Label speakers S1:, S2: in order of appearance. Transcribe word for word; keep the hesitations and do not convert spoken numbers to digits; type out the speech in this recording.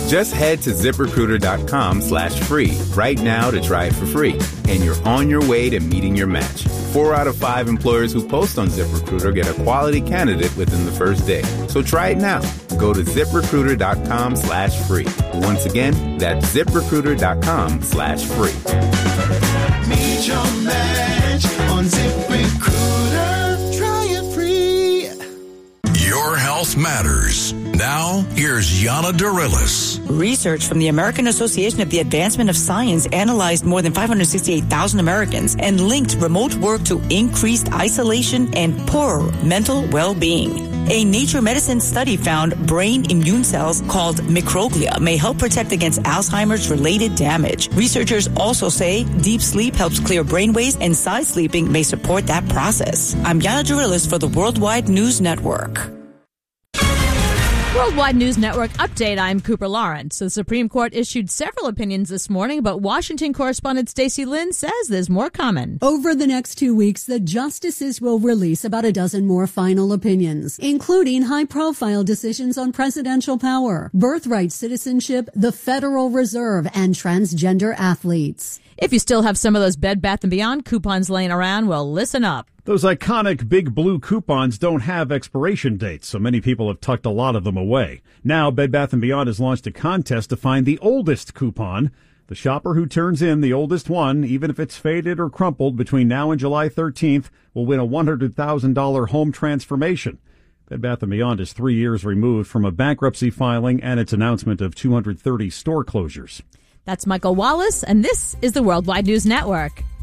S1: Just head to ZipRecruiter.com slash free right now to try it for free. And you're on your way to meeting your match. Four out of five employers who post on ZipRecruiter get a quality candidate within the first day. So try it now. Go to ZipRecruiter.com slash free. Once again, that's ZipRecruiter.com slash free.
S2: Meet your match on ZipRecruiter. Try it free.
S3: Your health matters. Now, here's Yana Darilis.
S4: Research from the American Association of the Advancement of Science analyzed more than five hundred sixty-eight thousand Americans and linked remote work to increased isolation and poorer mental well-being. A Nature Medicine study found brain immune cells called microglia may help protect against Alzheimer's-related damage. Researchers also say deep sleep helps clear brainwaves and side sleeping may support that process. I'm Yana Darilis for the Worldwide News Network.
S5: Worldwide News Network update. I'm Cooper Lawrence. The Supreme Court issued several opinions this morning, but Washington correspondent Stacey Lynn says there's more coming.
S6: Over the next two weeks, the justices will release about a dozen more final opinions, including high-profile decisions on presidential power, birthright citizenship, the Federal Reserve, and transgender athletes.
S5: If you still have some of those Bed Bath and Beyond coupons laying around, well, listen up.
S7: Those iconic big blue coupons don't have expiration dates, so many people have tucked a lot of them away. Now, Bed Bath and Beyond has launched a contest to find the oldest coupon. The shopper who turns in the oldest one, even if it's faded or crumpled, between now and July thirteenth, will win a one hundred thousand dollars home transformation. Bed Bath and Beyond is three years removed from a bankruptcy filing and its announcement of two hundred thirty store closures.
S5: That's Michael Wallace, and this is the Worldwide News Network.